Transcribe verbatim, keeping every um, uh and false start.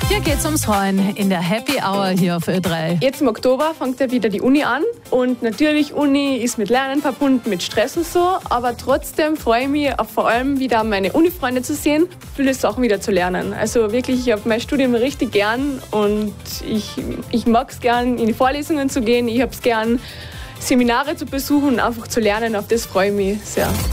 Hier geht's ums Freuen in der Happy Hour hier auf Ö drei. Jetzt im Oktober fängt ja wieder die Uni an und natürlich Uni ist mit Lernen verbunden, mit Stress und so, aber trotzdem freue ich mich auch vor allem wieder meine Uni-Freunde zu sehen, viele Sachen wieder zu lernen. Also wirklich, ich habe mein Studium richtig gern und ich, ich mag es gern, in die Vorlesungen zu gehen, ich habe es gern, Seminare zu besuchen und einfach zu lernen, auf das freue ich mich sehr.